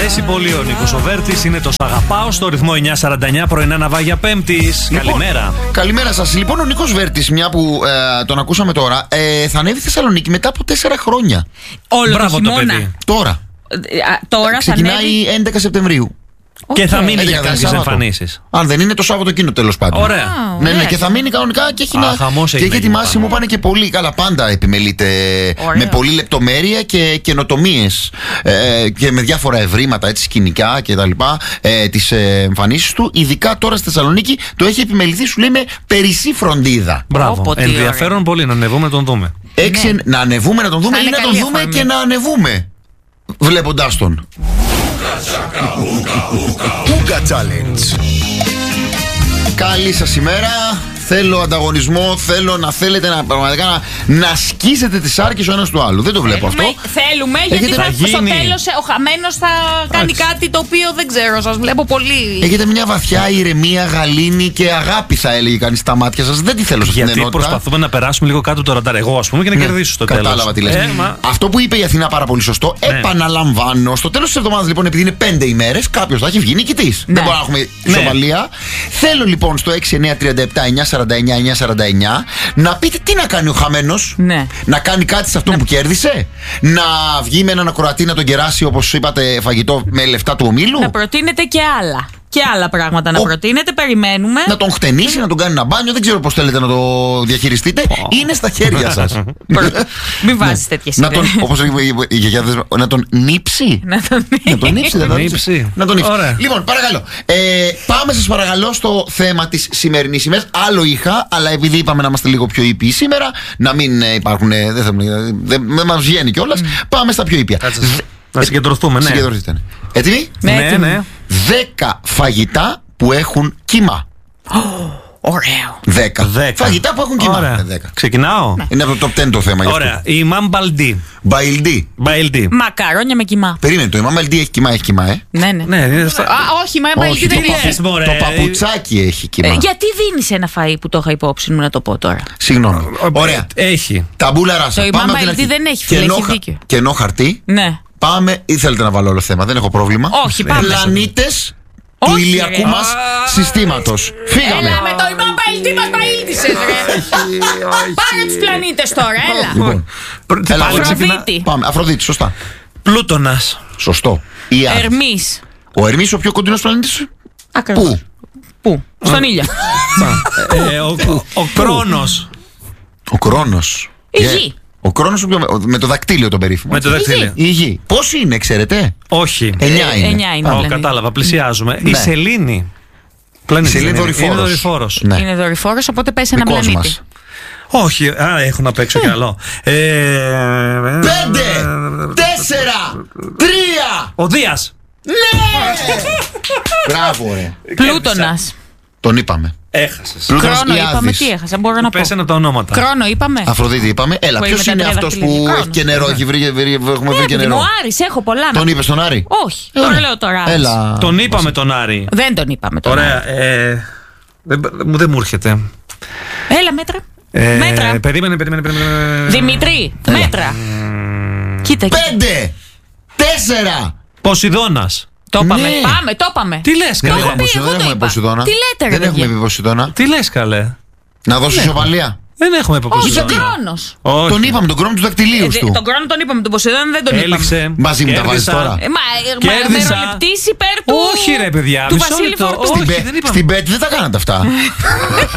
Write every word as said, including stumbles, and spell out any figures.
αρέσει πολύ ο Νίκος ο Βέρτης. Είναι το «Σ' αγαπάω» στο ρυθμό εννιά σαράντα εννιά πρωινά ναυάγια Πέμπτης. Λοιπόν, καλημέρα. Καλημέρα σας. Λοιπόν, ο Νίκος Βέρτης, μια που ε, τον ακούσαμε τώρα, ε, θα ανέβει Θεσσαλονίκη μετά από τέσσερα χρόνια. Όλο Μπράβο το το χειμώνα. παιδί. Τώρα. Ε, α, τώρα Ξεκινάει θα ανέβει. έντεκα Σεπτεμβρίου. Και θα μείνει έντεκα για κάποιες Σάββατο. εμφανίσεις. Αν δεν είναι το Σάββατο εκείνο, τέλος πάντων. Ωραία. Α, Ναι, ναι, ωραία. και θα μείνει κανονικά και έχει, Α, να... χαμός και έχει έχει γίνει ετοιμάσει, πάνω. μου πάνε και πολύ καλά. Πάντα επιμελείται Ωραίο. με πολύ λεπτομέρεια και καινοτομίες ε, και με διάφορα ευρήματα, έτσι, σκηνικά και τα λοιπά, ε, τις ε, εμφανίσεις του. Ειδικά τώρα στη Θεσσαλονίκη το έχει επιμεληθεί, σου λέει, με περισσή φροντίδα. Μπράβο. Πω, τι Ενδιαφέρον ωραία. πολύ να ανεβούμε να τον δούμε. Έξι, Ναι. να ανεβούμε να τον δούμε Θα ή είναι να τον καλή δούμε αφορμή. και να ανεβούμε βλέποντάς τον. Ούγκα Challenge. Καλή σας ημέρα. Θέλω ανταγωνισμό. Θέλω να θέλετε να, πραγματικά να, να σκίσετε τις άρκες ο ένας του άλλου. Δεν το βλέπω αυτό. Θέλουμε, γιατί Έχετε θα, να στο γίνει. τέλος ο χαμένος θα κάνει Εντάξει. κάτι το οποίο δεν ξέρω. Σας βλέπω πολύ. Έχετε μια βαθιά ηρεμία, γαλήνη και αγάπη, θα έλεγε κανείς, στα μάτια σας. Δεν τη θέλω σε αυτήν την Γιατί ενότητα. προσπαθούμε να περάσουμε λίγο κάτω το ραντάρ. Εγώ, ας πούμε, και να κερδίσω στο τέλος. Κατάλαβα τι λες. Ε, μα- Αυτό που είπε η Αθηνά πάρα πολύ σωστό. Ναι. Επαναλαμβάνω. Στο τέλος της εβδομάδας, λοιπόν, επειδή είναι πέντε ημέρες, κάποιος θα έχει βγει νικητής. Ναι. Δεν μπορούμε να έχουμε Ναι. ισοπαλία. Θέλω λοιπόν στο έξι εννιά τριάντα επτά εννιά σαράντα εννιά εννιά σαράντα εννιά να πείτε τι να κάνει ο χαμένος. Ναι. Να κάνει κάτι σε αυτόν που κέρδισε. Να βγει με έναν ακροατή να τον κεράσει, όπως είπατε, φαγητό με λεφτά του ομίλου. Να προτείνετε και άλλα. Και άλλα πράγματα να Ο- προτείνετε. Περιμένουμε. Να τον χτενίσει, να τον κάνει ένα μπάνιο. Δεν ξέρω πώς θέλετε να το διαχειριστείτε. Είναι στα χέρια σας. Προ- Μην βάζεις τέτοιες Να τον, ιδέες. όπως είπε η γιαγιά, να τον νύψει. Να τον Να τον νύψει, δεν Να τον νύψει. νύψει. Να τον νύψει. Ωραία. Λοιπόν, παρακαλώ. Ε, πάμε σας παρακαλώ στο θέμα της σημερινής ημέρας. Άλλο είχα, αλλά επειδή είπαμε να είμαστε λίγο πιο ήπιοι σήμερα, να μην ε, υπάρχουν. ε, Δεν, θέλουμε, ε, δεν, δεν μας βγαίνει κιόλας. Πάμε στα πιο ήπια. Κάτσε, να συγκεντρωθούμε, ναι. Συγκεντρωθείτε. ναι. Έτοιμοι? Ναι, Ναι, έτοιμοι. ναι. Δέκα φαγητά που έχουν κύμα. Ωραίο. Δέκα. Δέκα. Φαγητά που έχουν κύμα. Ωραία. Ε, δέκα. Ξεκινάω. Είναι από το top δέκα το θέμα. γι' αυτό. Ωραία. Η Μαμπαλντή. Μπαϊλντί. Μπαϊλντή. Μακαρόνια με κιμά. Περίμενε, το Μαμπαλντί έχει κύμα, έχει κύμα, ε. Ναι, ναι. Ναι, είναι στα- Α, όχι, μα Όχι, όχι, το, δεν παπου- είναι. λες, μωρέ. το παπουτσάκι έχει κύμα. Ε, γιατί δίνεις ένα φαΐ που το είχα υπόψη μου να το πω τώρα. Συγγνώμη. Ωραία. Έχει. Ταμπούλα ράσα. Το Πάμε Imam από την Baldi αρχή. δεν έχει, φίλε, Κενό έχει χα- δίκιο. Κενό χαρτί. Ναι. Πάμε ή θέλετε να βάλω όλο θέμα. Δεν έχω πρόβλημα. Όχι, πάμε. Πλανήτες του Όχι, ηλιακού ρε. μας συστήματος. Φύγαμε. Έλα με το Imam Baldi μας παΐλτησες, ρε. Πάρε τους πλανήτες τώρα, έλα. Λοιπόν, Προ- τι έλα, πάλι Αφροδίτη. ξεκινά- Αφροδίτη. Πάμε. Αφροδίτη, σωστά. Πλούτονας. Σωστό. Η Άρης. Ερμής. Ο Ερμής ο πιο κοντινός πλανήτης. Ακριβώς. Πού? Πού? Στον ήλιο. Ε, ο, ο, ο Κρόνος. Ο Κρόνος. Η Ε, Γη. Ο Κρόνος ο πιο- με το δακτύλιο τον περίφημο. Με το δακτύλιο. Η Γη. Πόσοι είναι, ξέρετε? Όχι. Εννιά είναι. εννιά είναι. Ω, πλανήτη. κατάλαβα, πλησιάζουμε. Η Ναι. Σελήνη. Πλανήτης Η Σελήνη δεν είναι. δορυφόρος. Είναι δορυφόρος. Ναι. Είναι δορυφόρος, οπότε πέσει ένα Δικός πλανήτη. μας. Όχι, α, έχω να παίξω κι άλλο. Ε, Πέντε, τέσσερα, τρία. Ο Δίας. Μπράβο, ρε. Πλούτονας. Τον είπαμε. Έχασες. Πλούτονας Χρόνο ή είπαμε, Άδης? τι έχασα, μπορώ να πω. Πες ένα τα ονόματα. Χρόνο είπαμε. Αφροδίτη είπαμε. Έλα, Που ποιος είμαι είναι τα αυτός τρία που δαχτυλίδια. έχει και νερό, έχει βρει, βρει- έχουμε βρει και Έτοιμο, νερό. ο Άρης, έχω πολλά να Τον είπες τον Άρη? Όχι, Ε, τον ωραία. λέω τώρα. Άρης. Έλα. Τον είπαμε τον Άρη. Δεν τον είπαμε τον Ωραία. Άρη. Ε, δεν, μου δεν μου έρχεται. Έλα, μέτρα. Ε, Μέτρα. Περίμενε, περίμενε, περίμενε. Δημητρή, Έλα. μέτρα. Κοίτα, κοίτα. Πέντε, τέσσερα. Ποσειδώνας. Το είπαμε. Ναι. Πάμε, το είπαμε. Τι λες Δεν καλέ. έχουμε πει, εγώ Ποσειδώνα, το δεν έχουμε είπα. Ποσειδώνα. Τι λέτε, ρε, Δεν έχουμε παιδιά. πει Ποσειδώνα. Τι λες καλέ. Να δώσει ισοπαλία. Δεν έχουμε Όχι, Ποσειδώνα. ο Κρόνος. Όχι. Τον είπαμε, τον κρόνο του δακτυλίου Ε, του. Τον Κρόνο τον είπαμε, τον Ποσειδώνα δεν τον είπαμε. Έληξε. Μαζί μου τα βάζεις Κέρδισα. τώρα. Ε, Μα ε, Κέρδισα. μεροληπτής υπέρ του. Όχι, ρε, παιδιά, Του μισό Βασίλη λεπτό. Φορτού. Όχι, Στην Πε- δεν είπαμε. Στην Πέτ δεν τα κάνατε αυτά.